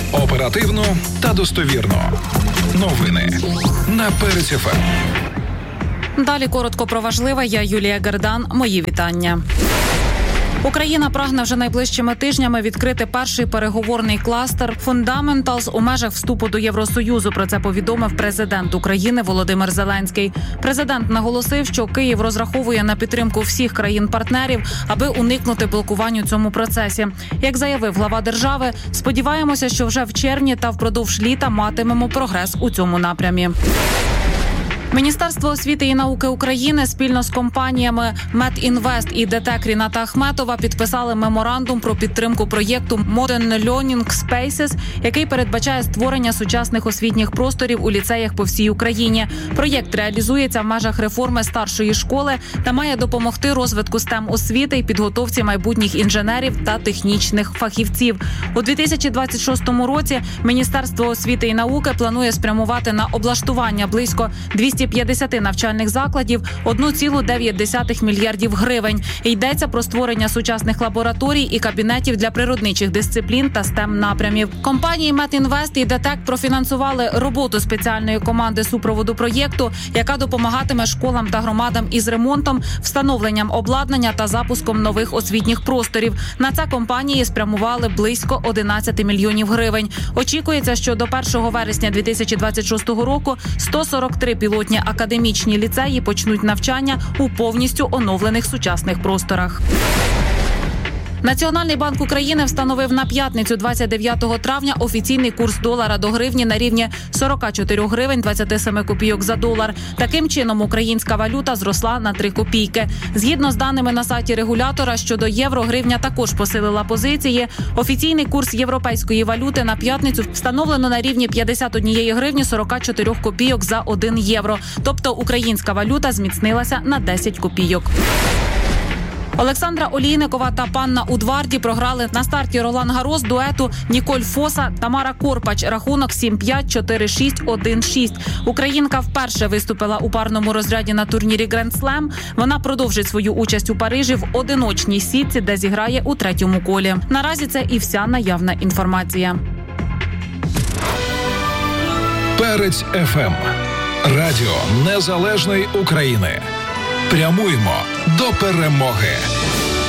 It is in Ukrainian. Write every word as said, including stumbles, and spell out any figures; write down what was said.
Оперативно та достовірно. Новини на Перець еф ем. Далі коротко про важливе. Я Юлія Гердан. Мої вітання. Україна прагне вже найближчими тижнями відкрити перший переговорний кластер «Fundamentals» у межах вступу до Євросоюзу. Про це повідомив президент України Володимир Зеленський. Президент наголосив, що Київ розраховує на підтримку всіх країн-партнерів, аби уникнути блокувань у цьому процесі. Як заявив глава держави, сподіваємося, що вже в червні та впродовж літа матимемо прогрес у цьому напрямі. Міністерство освіти і науки України спільно з компаніями Медінвест і ДТЕК Ріната Ахметова підписали меморандум про підтримку проєкту Modern Learning Spaces, який передбачає створення сучасних освітніх просторів у ліцеях по всій Україні. Проєкт реалізується в межах реформи старшої школи та має допомогти розвитку стем-освіти і підготовці майбутніх інженерів та технічних фахівців. У дві тисячі двадцять шостому році Міністерство освіти і науки планує спрямувати на облаштування близько двісті п'ятдесят навчальних закладів один цілих дев'ять десятих мільярдів гривень. Йдеться про створення сучасних лабораторій і кабінетів для природничих дисциплін та стем-напрямів. Компанії Медінвест і ДТЕК профінансували роботу спеціальної команди супроводу проєкту, яка допомагатиме школам та громадам із ремонтом, встановленням обладнання та запуском нових освітніх просторів. На це компанії спрямували близько одинадцять мільйонів гривень. Очікується, що до першого вересня дві тисячі двадцять шостого року сто сорок три пілотні академічні ліцеї почнуть навчання у повністю оновлених сучасних просторах. Національний банк України встановив на п'ятницю двадцять дев'ятого травня офіційний курс долара до гривні на рівні сорок чотири гривень двадцять сім копійок за долар. Таким чином, українська валюта зросла на три копійки. Згідно з даними на сайті регулятора, щодо євро, гривня також посилила позиції. Офіційний курс європейської валюти на п'ятницю встановлено на рівні п'ятдесят однієї гривні сорок чотири копійок за один євро. Тобто українська валюта зміцнилася на десять копійок. Олександра Олійникова та Панна Удварді програли на старті Ролан Гарос дуету Ніколь Фоса, Тамара Корпач. Рахунок сім п'ять, чотири шість, один шість. Українка вперше виступила у парному розряді на турнірі Гранд Слем. Вона продовжить свою участь у Парижі в одиночній сітці, де зіграє у третьому колі. Наразі це і вся наявна інформація. Перець еф ем. Радіо Незалежної України. Прямуємо до перемоги.